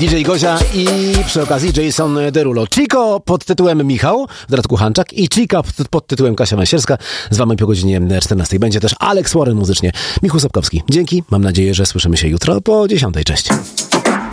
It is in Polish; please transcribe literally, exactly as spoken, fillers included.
D J Gozia i przy okazji Jason Derulo. Chico pod tytułem Michał, w dodatku Hanczak, i Chica pod, pod tytułem Kasia Masierska. Z wami po godzinie czternastej. Będzie też Alex Warren muzycznie. Michał Sapkowski. Dzięki. Mam nadzieję, że słyszymy się jutro po dziesiątej. Cześć.